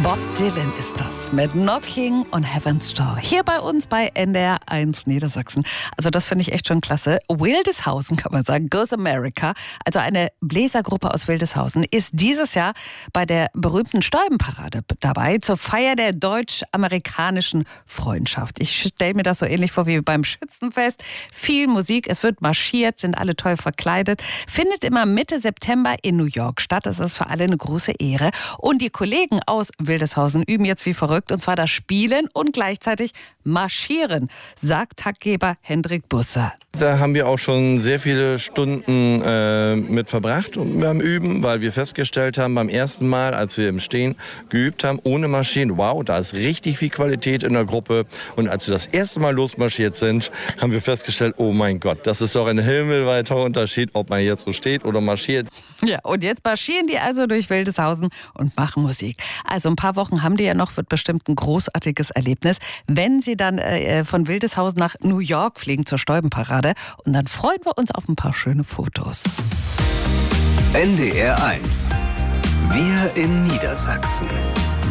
Bob Dylan ist das mit Knocking on Heaven's Door. Hier bei uns bei NDR 1 Niedersachsen. Also das finde ich echt schon klasse. Wildeshausen, kann man sagen, Goes America, also eine Bläsergruppe aus Wildeshausen, ist dieses Jahr bei der berühmten Stäubenparade dabei, zur Feier der deutsch-amerikanischen Freundschaft. Ich stelle mir das so ähnlich vor wie beim Schützenfest. Viel Musik, es wird marschiert, sind alle toll verkleidet. Findet immer Mitte September in New York statt. Das ist für alle eine große Ehre. Und die Kollegen aus Wildeshausen üben jetzt wie verrückt, und zwar das Spielen und gleichzeitig Marschieren, sagt Taggeber Hendrik Busser. Da haben wir auch schon sehr viele Stunden mit verbracht beim Üben, weil wir festgestellt haben, beim ersten Mal, als wir im Stehen geübt haben, ohne Marschieren, wow, da ist richtig viel Qualität in der Gruppe. Und als wir das erste Mal losmarschiert sind, haben wir festgestellt, oh mein Gott, das ist doch ein himmelweiter Unterschied, ob man jetzt so steht oder marschiert. Ja, und jetzt marschieren die also durch Wildeshausen und machen Musik. Also ein paar Wochen haben die ja noch, wird bestimmt ein großartiges Erlebnis, wenn sie dann von Wildeshausen nach New York fliegen zur Stäubenparade. Und dann freuen wir uns auf ein paar schöne Fotos. NDR 1. Wir in Niedersachsen.